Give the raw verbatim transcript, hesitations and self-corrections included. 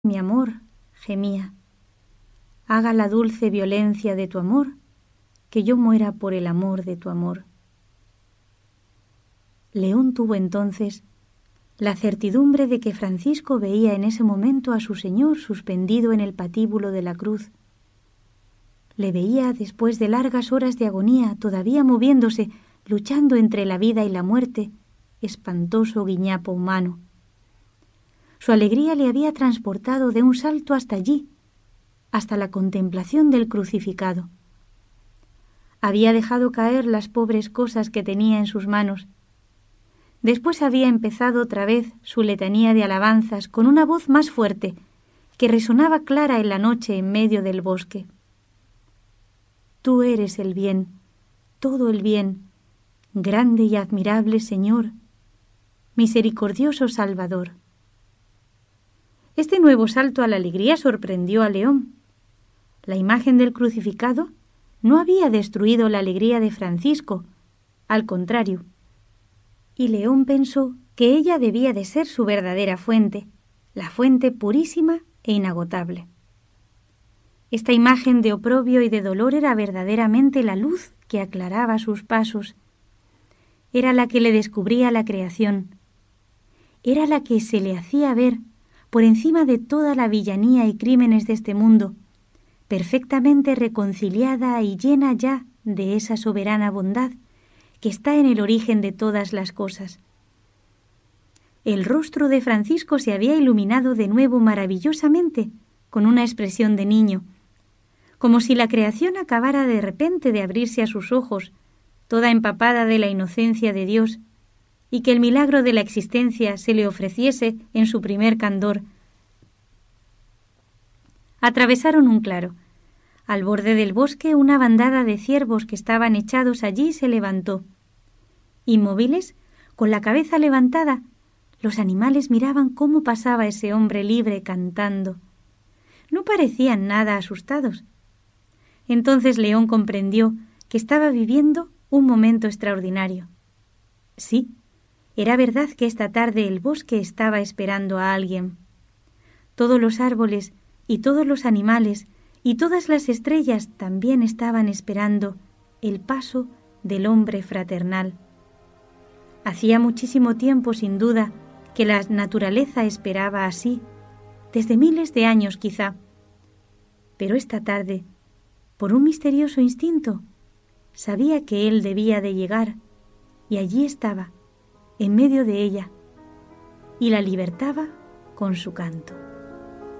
mi amor, gemía, haga la dulce violencia de tu amor, que yo muera por el amor de tu amor. León tuvo entonces la certidumbre de que Francisco veía en ese momento a su Señor suspendido en el patíbulo de la cruz. Le veía después de largas horas de agonía, todavía moviéndose, luchando entre la vida y la muerte, espantoso guiñapo humano. Su alegría le había transportado de un salto hasta allí, hasta la contemplación del crucificado. Había dejado caer las pobres cosas que tenía en sus manos. Después había empezado otra vez su letanía de alabanzas con una voz más fuerte, que resonaba clara en la noche en medio del bosque. Tú eres el bien, todo el bien, grande y admirable Señor, misericordioso Salvador. Este nuevo salto a la alegría sorprendió a León. La imagen del crucificado no había destruido la alegría de Francisco, al contrario. Y León pensó que ella debía de ser su verdadera fuente, la fuente purísima e inagotable. Esta imagen de oprobio y de dolor era verdaderamente la luz que aclaraba sus pasos. Era la que le descubría la creación. Era la que se le hacía ver, por encima de toda la villanía y crímenes de este mundo, perfectamente reconciliada y llena ya de esa soberana bondad que está en el origen de todas las cosas. El rostro de Francisco se había iluminado de nuevo maravillosamente, con una expresión de niño, como si la creación acabara de repente de abrirse a sus ojos, toda empapada de la inocencia de Dios, y que el milagro de la existencia se le ofreciese en su primer candor. Atravesaron un claro. Al borde del bosque una bandada de ciervos que estaban echados allí se levantó. Inmóviles, con la cabeza levantada, los animales miraban cómo pasaba ese hombre libre cantando. No parecían nada asustados. Entonces León comprendió que estaba viviendo un momento extraordinario. Sí, era verdad que esta tarde el bosque estaba esperando a alguien. Todos los árboles y todos los animales y todas las estrellas también estaban esperando el paso del hombre fraternal. Hacía muchísimo tiempo, sin duda, que la naturaleza esperaba así, desde miles de años quizá. Pero esta tarde, por un misterioso instinto, sabía que él debía de llegar, y allí estaba, en medio de ella, y la libertaba con su canto.